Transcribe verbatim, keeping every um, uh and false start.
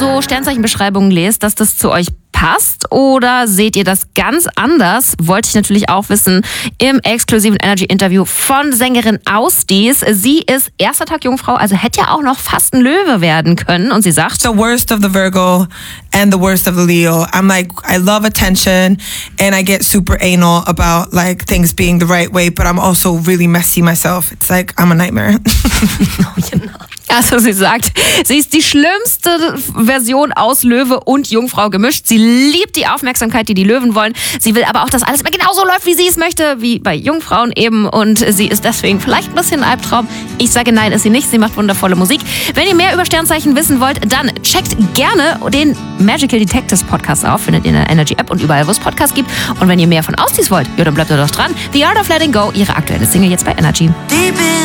so Sternzeichenbeschreibungen lest, dass das zu euch passt oder seht ihr das ganz anders? Wollte ich natürlich auch wissen im exklusiven Energy-Interview von Sängerin Ausdies. Sie ist erster Tag Jungfrau, also hätte ja auch noch fast ein Löwe werden können. Und sie sagt: The worst of the Virgo and the worst of the Leo. I'm like, I love attention and I get super anal about like things being the right way, but I'm also really messy myself. It's like, I'm a nightmare. Also sie sagt, sie ist die schlimmste Version aus Löwe und Jungfrau gemischt. Sie liebt die Aufmerksamkeit, die die Löwen wollen. Sie will aber auch, dass alles immer genauso läuft, wie sie es möchte, wie bei Jungfrauen eben. Und sie ist deswegen vielleicht ein bisschen ein Albtraum. Ich sage nein, ist sie nicht. Sie macht wundervolle Musik. Wenn ihr mehr über Sternzeichen wissen wollt, dann checkt gerne den Magical Detectives Podcast auf. Findet ihr in der Energy App und überall, wo es Podcasts gibt. Und wenn ihr mehr von Ausdies wollt, ja, dann bleibt ihr doch dran. The Art of Letting Go, ihre aktuelle Single jetzt bei Energy.